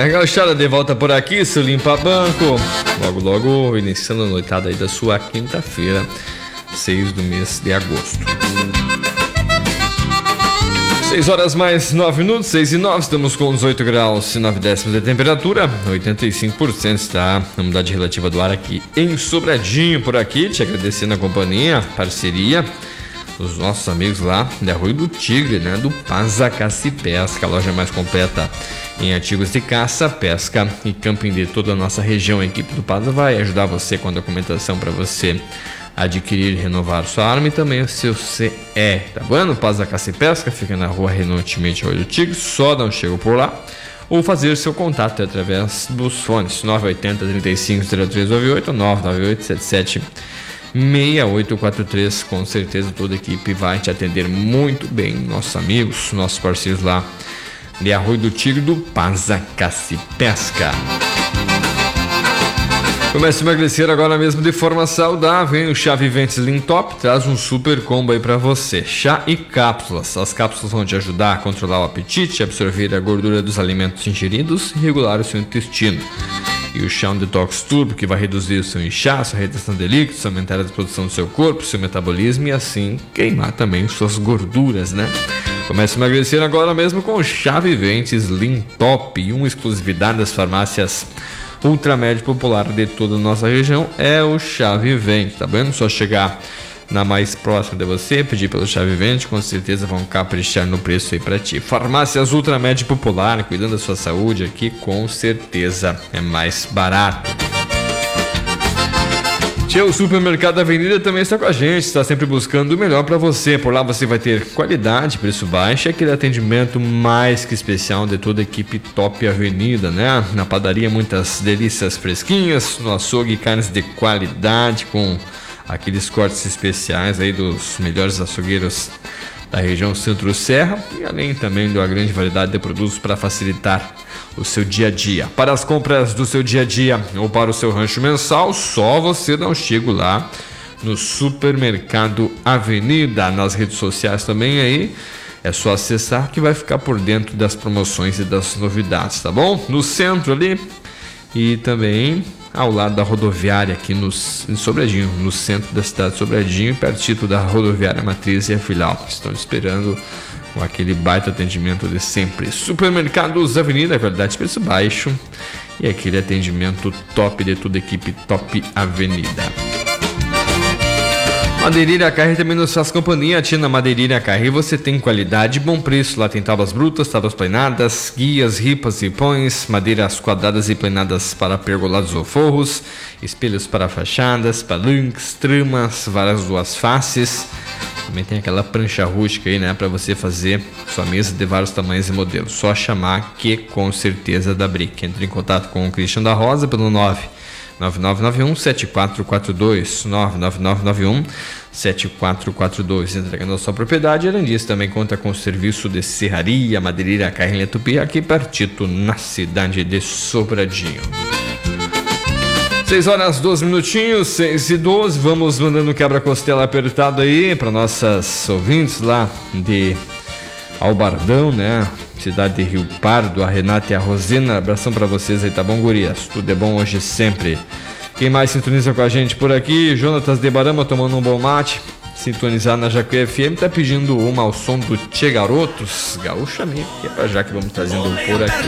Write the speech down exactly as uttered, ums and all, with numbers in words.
Gauchada de volta por aqui, seu Limpa Banco. Logo, logo, iniciando a noitada aí da sua quinta-feira, seis do mês de agosto. seis horas mais nove minutos, seis e nove, estamos com os oito graus e nove décimos de temperatura, oitenta e cinco por cento está a umidade relativa do ar aqui em Sobradinho por aqui. Te agradecendo a companhia, parceria, os nossos amigos lá da Rua do Tigre, né? Do Paza Caça e Pesca, a loja mais completa em artigos de caça, pesca e camping de toda a nossa região. A equipe do Paza vai ajudar você com a documentação para você adquirir e renovar sua arma e também o seu C E, tá bom? Paza Caça e Pesca fica na Rua Renault Timete Rua do Tigre, só dá um chego por lá ou fazer seu contato através dos fones nove oito zero, trinta e cinco, zero três nove oito, nove nove oito, sete sete seis oito quatro três. Com certeza toda a equipe vai te atender muito bem, nossos amigos, nossos parceiros lá de Arroio do Tigre do Paza Caça e Pesca. Comece a emagrecer agora mesmo de forma saudável, hein? O Chá Vivente Slim Top traz um super combo aí pra você. Chá e cápsulas. As cápsulas vão te ajudar a controlar o apetite, absorver a gordura dos alimentos ingeridos e regular o seu intestino. E o chá um detox turbo, que vai reduzir o seu inchaço, a retenção de líquidos, aumentar a produção do seu corpo, seu metabolismo e assim queimar também suas gorduras, né? Comece a emagrecer agora mesmo com o Chá Vivente Slim Top, uma exclusividade das farmácias Ultramed Popular de toda a nossa região é o Chá Vivente, tá vendo? Só chegar na mais próxima de você, pedir pelo Chá Vivente, com certeza vão caprichar no preço aí pra ti. Farmácias Ultramed Popular, cuidando da sua saúde aqui, com certeza é mais barato. Tchê, o Supermercado Avenida também está com a gente, está sempre buscando o melhor para você. Por lá você vai ter qualidade, preço baixo e aquele atendimento mais que especial de toda a equipe Top Avenida, né? Na padaria muitas delícias fresquinhas, no açougue carnes de qualidade com aqueles cortes especiais aí dos melhores açougueiros da região Centro-Serra e além também de uma grande variedade de produtos para facilitar o seu dia a dia. Para as compras do seu dia a dia ou para o seu rancho mensal, só você dá um chego lá no Supermercado Avenida. Nas redes sociais também aí, é só acessar que vai ficar por dentro das promoções e das novidades, tá bom? No centro ali e também ao lado da rodoviária aqui no, em Sobradinho, no centro da cidade de Sobradinho, pertinho da rodoviária Matriz e a filial. Estão esperando com aquele baita atendimento de sempre. Supermercados Avenida, qualidade de preço baixo e aquele atendimento top de toda a equipe Top Avenida. Madeireira Carre também nos faz companhia. Tia, na Madeireira Carre você tem qualidade e bom preço. Lá tem tábuas brutas, tábuas plenadas, guias, ripas e pões, madeiras quadradas e plenadas para pergolados ou forros, espelhos para fachadas, palanques, tramas, varas duas faces. Também tem aquela prancha rústica aí, né, para você fazer sua mesa de vários tamanhos e modelos. Só chamar que com certeza dá brick. Entre em contato com o Christian da Rosa pelo nove nove nove nove um sete quatro quatro dois, nove nove nove nove um sete quatro quatro dois. Entregando a sua propriedade, além disso também conta com o serviço de serraria, madeireira Carrinha Tupi, aqui pertinho na cidade de Sobradinho. seis horas, doze minutinhos, seis e doze, vamos mandando quebra-costela apertado aí para nossas ouvintes lá de Albardão, né? Cidade de Rio Pardo, a Renata e a Rosina. Abração pra vocês aí, tá bom, gurias? Tudo é bom hoje sempre. Quem mais sintoniza com a gente por aqui? Jonatas de Barama tomando um bom mate, sintonizado na Jacu F M, tá pedindo uma ao som do Tchê Garotos, Gaúcha Amigo, que é pra já que vamos trazendo por aqui.